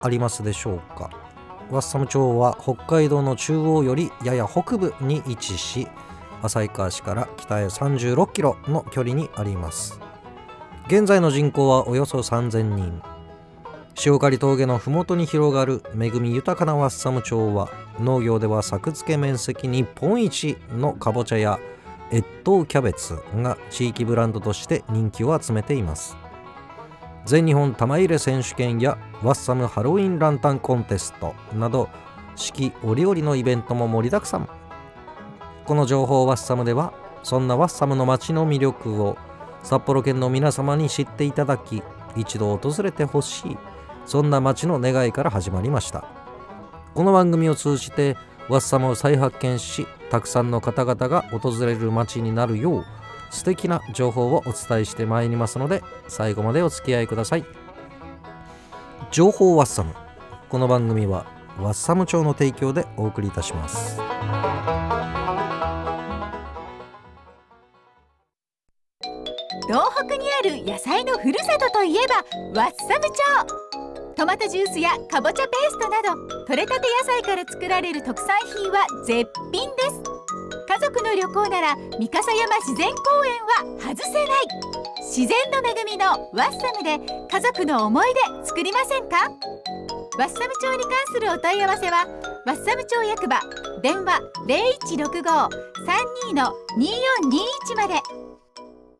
ありますでしょうか。ワッサム町は北海道の中央よりやや北部に位置し、旭川市から北へ36キロの距離にあります。現在の人口はおよそ3000人。塩刈峠のふもとに広がる恵み豊かなワッサム町は、農業では作付け面積日本一のかぼちゃや越冬キャベツが地域ブランドとして人気を集めています。全日本玉入れ選手権やワッサムハロウィンランタンコンテストなど、四季折々のイベントも盛りだくさん。この情報ワッサムでは、そんなワッサムの街の魅力を札幌県の皆様に知っていただき、一度訪れてほしい、そんな街の願いから始まりました。この番組を通じてワッサムを再発見し、たくさんの方々が訪れる街になるよう素敵な情報をお伝えしてまいりますので、最後までお付き合いください。情報ワッサム。この番組はワッサム町の提供でお送りいたします。 東北にある野菜のふるさとといえばワッサム町。トマトジュースやかぼちゃペーストなど、採れたて野菜から作られる特産品は絶品です。家族の旅行なら三笠山自然公園は外せない。自然の恵みのワッサムで家族の思い出作りませんか。ワッサム町に関するお問い合わせはワッサム町役場電話 0165-32-2421 まで。